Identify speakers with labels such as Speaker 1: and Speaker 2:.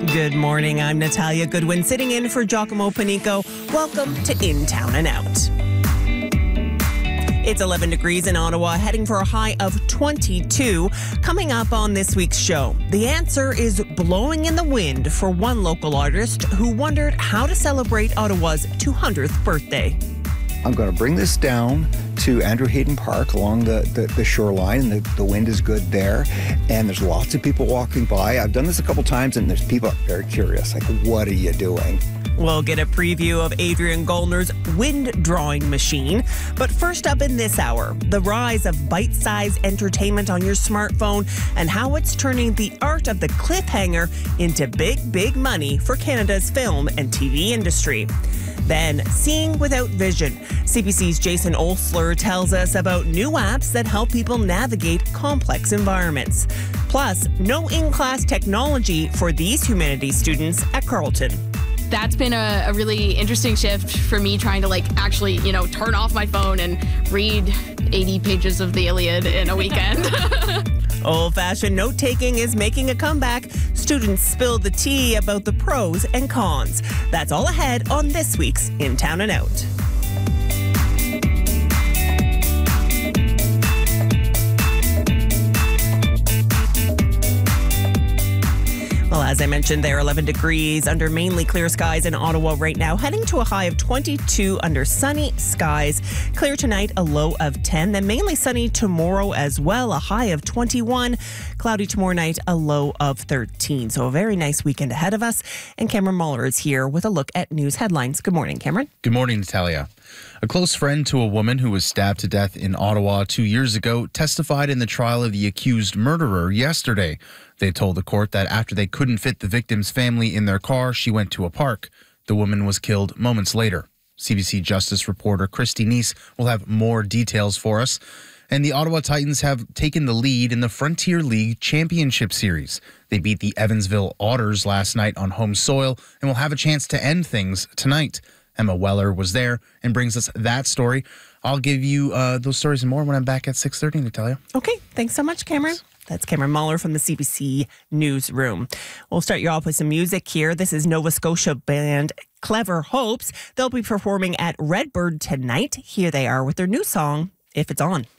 Speaker 1: Good morning. I'm Natalia Goodwin, sitting in for Giacomo Panico. Welcome to In Town and Out. It's 11 degrees in Ottawa, heading for a high of 22. Coming up on this week's show, the answer is blowing in the wind for one local artist who wondered how to celebrate Ottawa's 200th birthday.
Speaker 2: I'm going to bring this down to Andrew Hayden Park along the shoreline, and the wind is good there, and there's lots of people walking by. I've done this a couple times, and there's people very curious, like, what are you doing?
Speaker 1: We'll get a preview of Adrian Gollner's wind drawing machine. But first up in this hour, the rise of bite-sized entertainment on your smartphone and how it's turning the art of the cliffhanger into big, big money for Canada's film and TV industry. Then, seeing without vision. CBC's Jason Olsler tells us about new apps that help people navigate complex environments. Plus, no in-class technology for these humanities students at Carleton.
Speaker 3: That's been a really interesting shift for me, trying to actually, turn off my phone and read 80 pages of the Iliad in a weekend.
Speaker 1: Old-fashioned note-taking is making a comeback. Students spill the tea about the pros and cons. That's all ahead on this week's In Town and Out. Well, as I mentioned, there are 11 degrees under mainly clear skies in Ottawa right now, heading to a high of 22 under sunny skies. Clear tonight, a low of 10, then mainly sunny tomorrow as well, a high of 21. Cloudy tomorrow night, a low of 13. So a very nice weekend ahead of us. And Cameron Muller is here with a look at news headlines. Good morning, Cameron.
Speaker 4: Good morning, Natalia. A close friend to a woman who was stabbed to death in Ottawa 2 years ago testified in the trial of the accused murderer yesterday. They told the court that after they couldn't fit the victim's family in their car, she went to a park. The woman was killed moments later. CBC Justice reporter Christy Neese will have more details for us. And the Ottawa Titans have taken the lead in the Frontier League Championship Series. They beat the Evansville Otters last night on home soil and will have a chance to end things tonight. Emma Weller was there and brings us that story. I'll give you those stories and more when I'm back at 6:30, Natalia.
Speaker 1: Okay, thanks so much, Cameron. That's Cameron Muller from the CBC Newsroom. We'll start you off with some music here. This is Nova Scotia band Clever Hopes. They'll be performing at Redbird tonight. Here they are with their new song, If It's On.